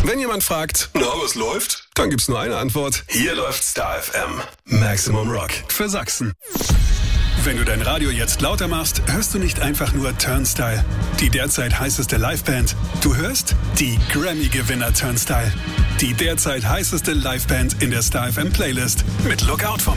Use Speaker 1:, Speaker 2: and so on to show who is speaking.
Speaker 1: Wenn jemand fragt, na, was läuft? Dann gibt's nur eine Antwort. Hier läuft Star FM. Maximum Rock für Sachsen. Wenn du dein Radio jetzt lauter machst, hörst du nicht einfach nur Turnstile, die derzeit heißeste Liveband. Du hörst die Grammy-Gewinner Turnstile, die derzeit heißeste Liveband in der Star FM Playlist mit Lookout vom